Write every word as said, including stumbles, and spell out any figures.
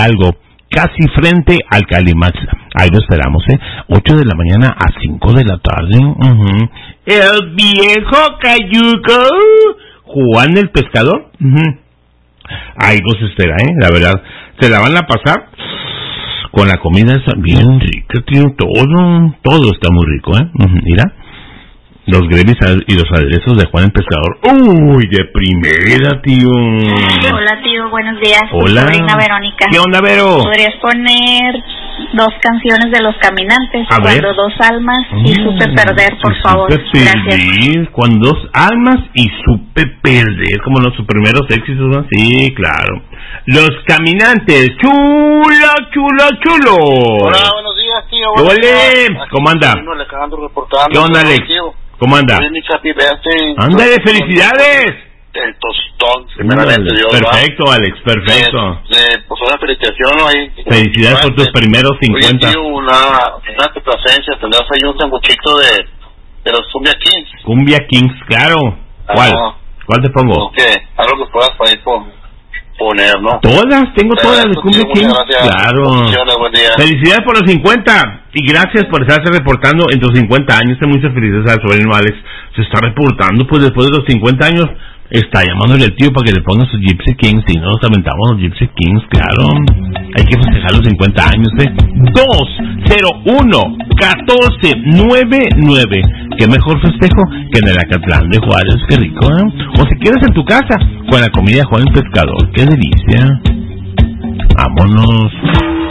Hidalgo, casi frente al Calimax. Ahí lo esperamos, ¿eh? ocho de la mañana a cinco de la tarde. Uh-huh. El viejo cayuco, Juan el Pescador. Uh-huh. Ahí los espera, ¿eh? La verdad, se la van a pasar con la comida esa bien rica, tío. Todo, todo está muy rico, ¿eh? Uh-huh. Mira, los grevis y los aderezos de Juan el Pescador. Uy, de primera, tío. Hola, tío, buenos días. Hola. Sobrina Verónica. ¿Qué onda, Vero? ¿Podrías poner dos canciones de Los Caminantes? A Cuando ver. dos almas y Mm, Supe Perder, por y favor. Supe Perder, Cuando dos almas y Supe Perder, como los sus primeros éxitos, ¿no? Sí, claro. Los Caminantes, chulo, chulo, chulo. Hola, buenos días, tío. Buenos Ole, días. ¿cómo anda? Alejandro reportando. ¿Qué onda, Alex? Tío. ¿Cómo anda? Feliz happy birthday. Ándale, felicidades. El tostón, primeramente, Dios. Perfecto, ¿va? Alex, perfecto. Eh, eh, pues una felicitación ahí. Felicidades por tus primeros cincuenta. Oye, tío, una, una complacencia, tendrás ahí un sanguchito de, de los Cumbia Kings. Cumbia Kings, claro. ¿Cuál? Ah, ¿Cuál te pongo? ¿qué? Algo que puedas para ir por poner, ¿no? Todas, tengo todas de Cumbia Kings. Claro. Buen día. Felicidades por los cincuenta y gracias por estarse reportando en tus cincuenta años. Estoy muy feliz, al sobrino Alex se está reportando, pues después de los cincuenta años está llamándole al tío para que le ponga sus Gypsy Kings. Y no nos aventamos los Gypsy Kings, claro. Hay que festejar los cincuenta años, ¿eh? dos cero uno catorce noventa y nueve. Qué mejor festejo que en el Acatlán de Juárez, qué rico, ¿eh? O si quieres en tu casa, con la comida de Juan el Pescador, qué delicia. Vámonos.